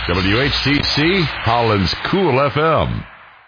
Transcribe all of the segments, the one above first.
WHTC, Holland's Cool FM.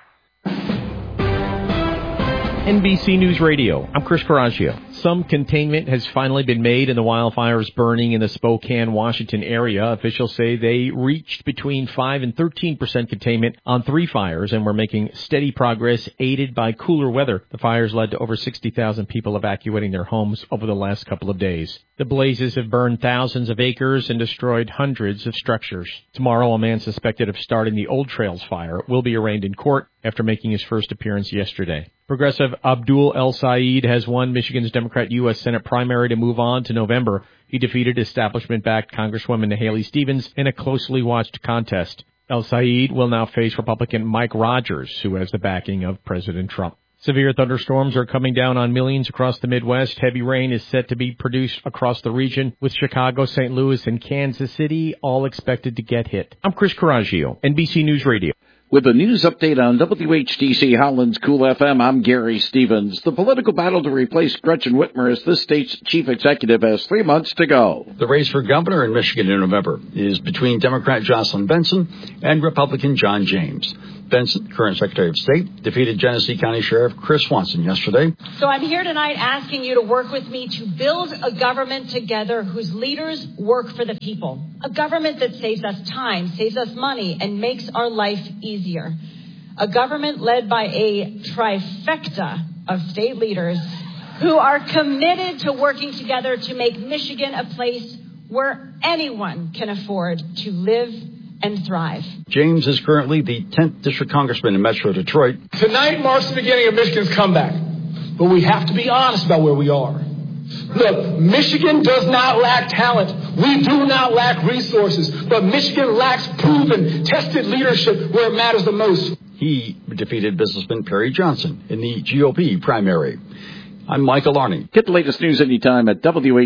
NBC News Radio. I'm Chris Coraggio. Some containment has finally been made in the wildfires burning in the Spokane, Washington area. Officials say they reached between 5 and 13% containment on 3 fires and were making steady progress aided by cooler weather. The fires led to over 60,000 people evacuating their homes over the last couple of days. The blazes have burned thousands of acres and destroyed hundreds of structures. Tomorrow, a man suspected of starting the Old Trails fire will be arraigned in court after making his first appearance yesterday. Progressive Abdul El Sayed has won Michigan's Democrat U.S. Senate primary to move on to November. He defeated establishment-backed Congresswoman Haley Stevens in a closely watched contest. El Sayed will now face Republican Mike Rogers, who has the backing of President Trump. Severe thunderstorms are coming down on millions across the Midwest. Heavy rain is set to be produced across the region, with Chicago, St. Louis, and Kansas City all expected to get hit. I'm Chris Coraggio, NBC News Radio. With a news update on WHTC Holland's Cool FM, I'm Gary Stevens. The political battle to replace Gretchen Whitmer as this state's chief executive has 3 months to go. The race for governor in Michigan in November is between Democrat Jocelyn Benson and Republican John James. Benson, current Secretary of State, defeated Genesee County Sheriff Chris Swanson yesterday. So I'm here tonight asking you to work with me to build a government together whose leaders work for the people. A government that saves us time, saves us money, and makes our life easier. A government led by a trifecta of state leaders who are committed to working together to make Michigan a place where anyone can afford to live and thrive. James is currently the 10th District Congressman in Metro Detroit. Tonight marks the beginning of Michigan's comeback, but we have to be honest about where we are. Look, Michigan does not lack talent. We do not lack resources, but Michigan lacks proven, tested leadership where it matters the most. He defeated businessman Perry Johnson in the GOP primary. I'm Michael Arney. Get the latest news anytime at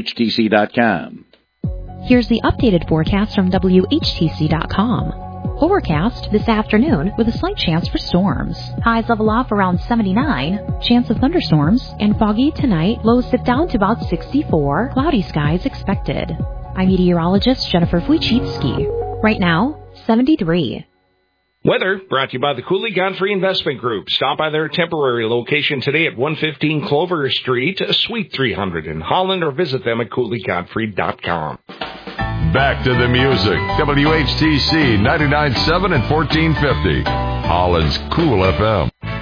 WHTC.com. Here's the updated forecast from WHTC.com. Overcast this afternoon with a slight chance for storms. Highs level off around 79. Chance of thunderstorms. And foggy tonight. Lows dip down to about 64. Cloudy skies expected. I'm meteorologist Jennifer Wojcicki. Right now, 73. Weather brought to you by the Cooley Godfrey Investment Group. Stop by their temporary location today at 115 Clover Street, Suite 300 in Holland, or visit them at CooleyGodfrey.com. Back to the music. WHTC 99.7 and 1450. Holland's Cool FM.